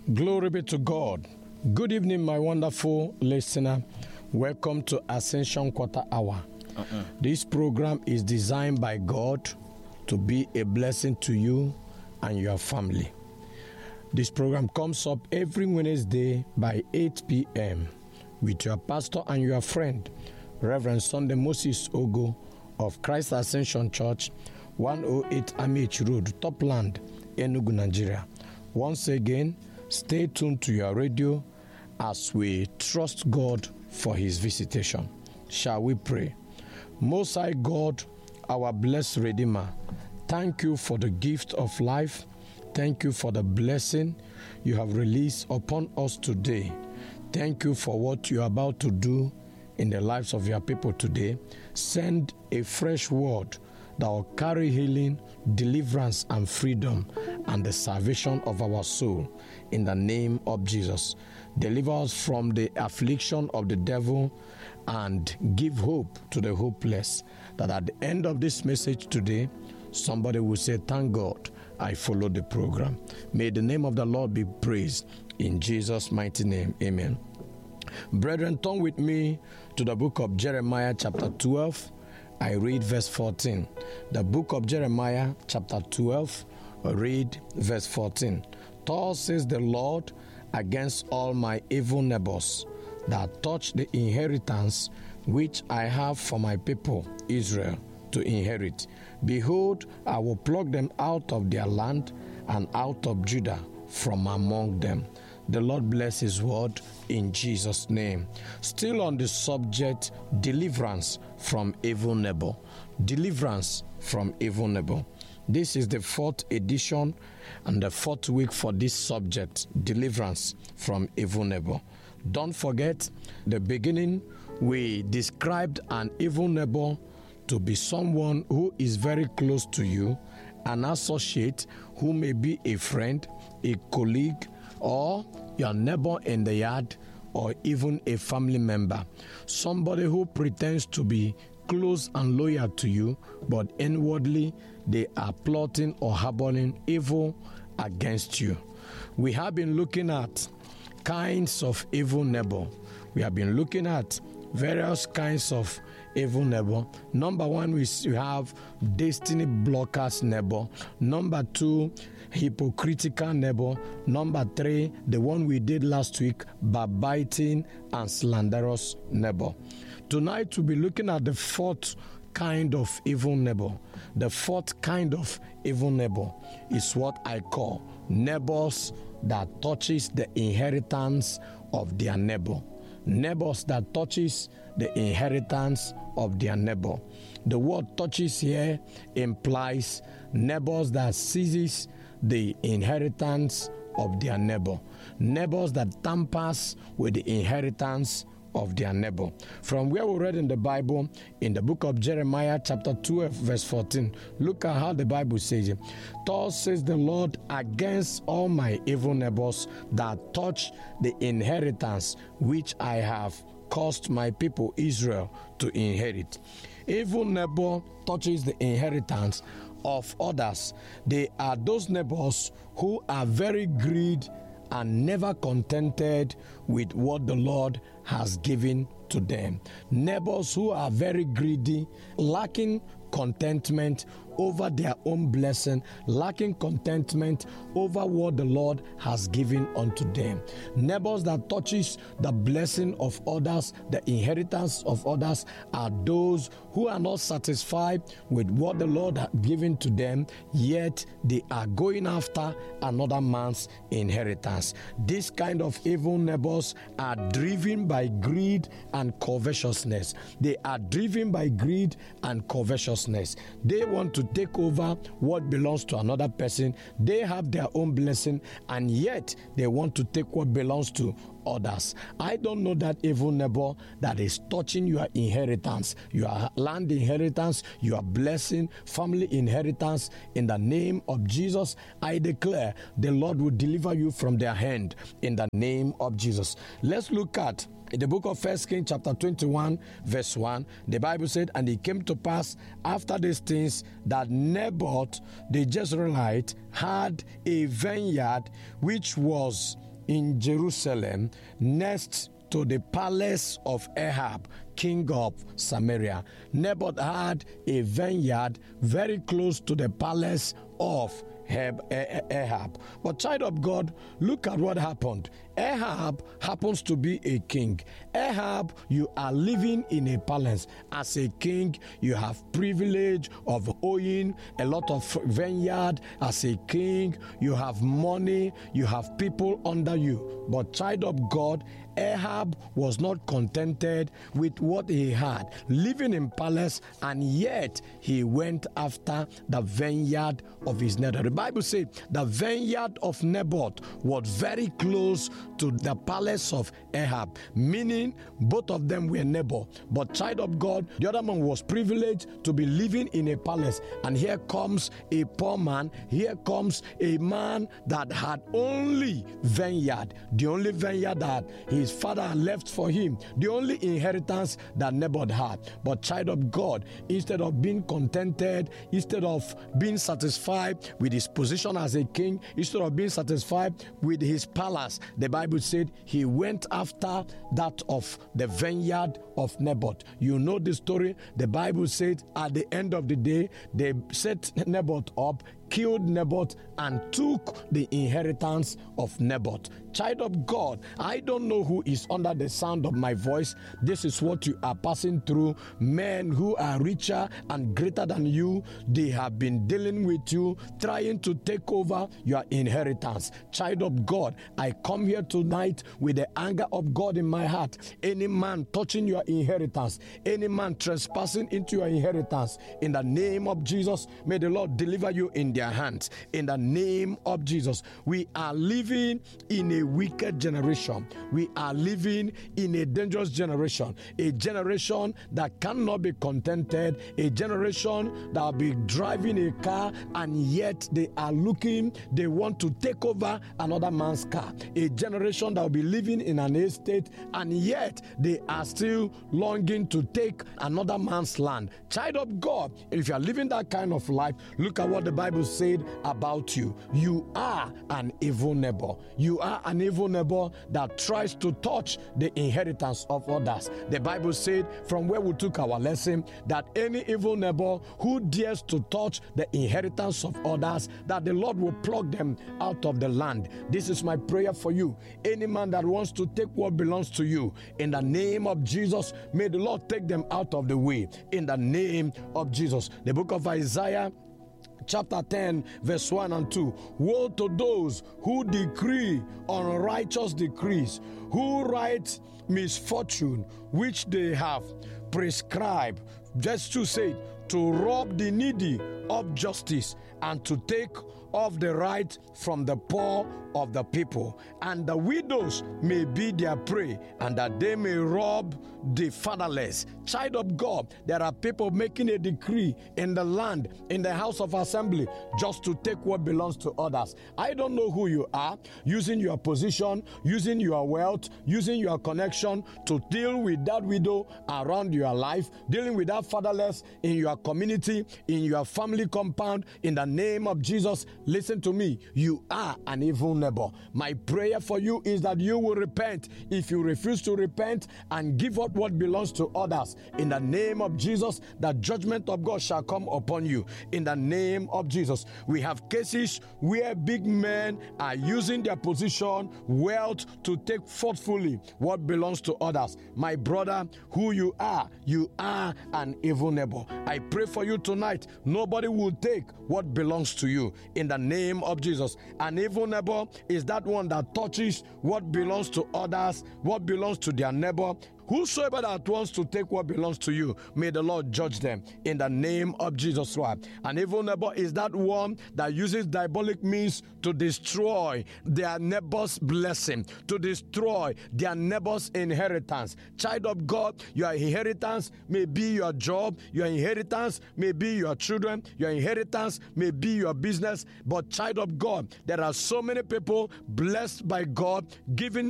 Glory be to God. Good evening, my wonderful listener. Welcome to Ascension Quarter Hour. This program is designed by God to be a blessing to you and your family. This program comes up every Wednesday by 8 p.m. with your pastor and your friend, Reverend Sunday Moses Ogo of Christ Ascension Church, 108 Amici Road, Topland, Enugu, Nigeria. Once again, stay tuned to your radio as we trust God for His visitation. Shall we pray? Most High God, our blessed Redeemer, thank you for the gift of life. Thank you for the blessing you have released upon us today. Thank you for what you are about to do in the lives of your people today. Send a fresh word that will carry healing, deliverance, and freedom, and the salvation of our soul. In the name of Jesus, deliver us from the affliction of the devil and give hope to the hopeless. That at the end of this message today, somebody will say, "Thank God, I followed the program." May the name of the Lord be praised. In Jesus' mighty name, amen. Brethren, turn with me to the book of Jeremiah chapter 12. I read verse 14. The book of Jeremiah chapter 12, read verse 14. Thus says the Lord against all my evil neighbors that touch the inheritance which I have for my people Israel to inherit. Behold, I will pluck them out of their land and out of Judah from among them. The Lord bless His word in Jesus' name. Still on the subject, deliverance from evil neighbor. Deliverance from evil neighbor. This is the fourth edition and the fourth week for this subject, deliverance from evil neighbor. Don't forget, the beginning we described an evil neighbor to be someone who is very close to you, an associate who may be a friend, a colleague, or your neighbor in the yard, or even a family member. Somebody who pretends to be close and loyal to you, but inwardly they are plotting or harboring evil against you. We have been looking at kinds of evil neighbor. We have been looking at various kinds of evil neighbor. Number one, we have destiny blockers neighbor. Number two, hypocritical neighbor. Number three, the one we did last week, backbiting and slanderous neighbor. Tonight we'll be looking at the fourth kind of evil neighbor. The fourth kind of evil neighbor is what I call neighbors that touches the inheritance of their neighbor. Neighbors that touches the inheritance of their neighbor. The word touches here implies neighbors that seizes the inheritance of their neighbor. Neighbors that tampers with the inheritance of their neighbor. From where we read in the Bible, in the book of Jeremiah chapter 12 verse 14, look at how the Bible says it. Thus says the Lord against all my evil neighbors that touch the inheritance which I have caused my people Israel to inherit. Evil neighbor touches the inheritance of others. They are those neighbors who are very greedy and never contented with what the Lord has given to them. Neighbors who are very greedy, lacking contentment over their own blessing, lacking contentment over what the Lord has given unto them. Neighbors that touches the blessing of others, the inheritance of others, are those who are not satisfied with what the Lord has given to them, yet they are going after another man's inheritance. This kind of evil neighbors are driven by greed and covetousness. They are driven by greed and covetousness. They want to take over what belongs to another person. They have their own blessing, and yet they want to take what belongs to others. I don't know that evil neighbor that is touching your inheritance, your land inheritance, your blessing, family inheritance. In the name of Jesus, I declare the Lord will deliver you from their hand in the name of Jesus. Let's look at in the book of 1 Kings chapter 21 verse 1. The Bible said, and it came to pass after these things that Naboth the Jezreelite had a vineyard which was in Jerusalem, next to the palace of Ahab, king of Samaria. Naboth had a vineyard very close to the palace of Ahab. But child of God, look at what happened. Ahab happens to be a king. Ahab, you are living in a palace. As a king, you have privilege of owning a lot of vineyard. As a king, you have money, you have people under you. But child of God, Ahab was not contented with what he had, living in palace, and yet he went after the vineyard of his neighbor. The Bible says the vineyard of Naboth was very close to the palace of Ahab, meaning both of them were neighbor. But child of God, the other man was privileged to be living in a palace, and here comes a poor man. Here comes a man that had only vineyard, the only vineyard that his father had left for him, the only inheritance that Naboth had. But child of God, instead of being contented, instead of being satisfied with his position as a king, instead of being satisfied with his palace, the Bible said he went after that of the vineyard of Naboth. You know the story. The Bible said at the end of the day, they set Naboth up, killed Naboth, and took the inheritance of Naboth. Child of God, I don't know who is under the sound of my voice. This is what you are passing through. Men who are richer and greater than you, they have been dealing with you, trying to take over your inheritance. Child of God, I come here tonight with the anger of God in my heart. Any man touching your inheritance, any man trespassing into your inheritance, in the name of Jesus, may the Lord deliver you in their hands. In the name of Jesus, we are living in a wicked generation. We are living in a dangerous generation, a generation that cannot be contented, a generation that will be driving a car and yet they are looking, they want to take over another man's car, a generation that will be living in an estate and yet they are still longing to take another man's land. Child of God, if you are living that kind of life, look at what the Bible said about you. You are an evil neighbor. You are an evil neighbor that tries to touch the inheritance of others. The Bible said, from where we took our lesson, that any evil neighbor who dares to touch the inheritance of others, that the Lord will pluck them out of the land. This is my prayer for you. Any man that wants to take what belongs to you, in the name of Jesus, may the Lord take them out of the way. In the name of Jesus. The book of Isaiah, chapter 10, verse 1 and 2. Woe to those who decree unrighteous decrees, who write misfortune which they have prescribed. Verse 2 said, to rob the needy of justice and to take of the right from the poor of the people, and the widows may be their prey, and that they may rob the fatherless. Child of God, there are people making a decree in the land, in the house of assembly, just to take what belongs to others. I don't know who you are, using your position, using your wealth, using your connection to deal with that widow around your life, dealing with that fatherless in your community, in your family compound. In the name of Jesus, listen to me. You are an evil neighbor. My prayer for you is that you will repent. If you refuse to repent and give up what belongs to others, in the name of Jesus, the judgment of God shall come upon you. In the name of Jesus, we have cases where big men are using their position, wealth, to take forcefully what belongs to others. My brother, who you are an evil neighbor. I pray for you tonight, nobody will take what belongs to you. In the name of Jesus, an evil neighbor is that one that touches what belongs to others, what belongs to their neighbor. Whosoever that wants to take what belongs to you, may the Lord judge them in the name of Jesus Christ. An evil neighbor is that one that uses diabolic means to destroy their neighbor's blessing, to destroy their neighbor's inheritance. Child of God, your inheritance may be your job, your inheritance may be your children, your inheritance may be your business, but child of God, there are so many people blessed by God, giving